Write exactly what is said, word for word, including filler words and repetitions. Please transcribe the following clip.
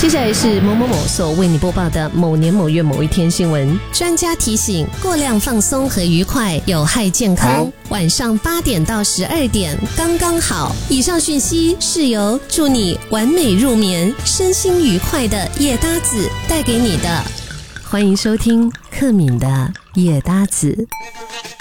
接下来是某某某所为你播报的某年某月某一天新闻。专家提醒，过量放松和愉快有害健康，晚上八点到十二点刚刚好。以上讯息是由祝你完美入眠、身心愉快的夜搭子带给你的。欢迎收听克敏的夜搭子。